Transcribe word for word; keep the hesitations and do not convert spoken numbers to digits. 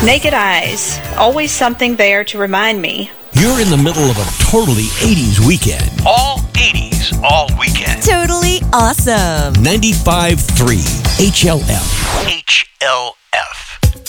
Naked Eyes, always something there to remind me. You're in the middle of a totally eighties weekend. All eighties, all weekend. Totally awesome. ninety-five point three H L F. H L F.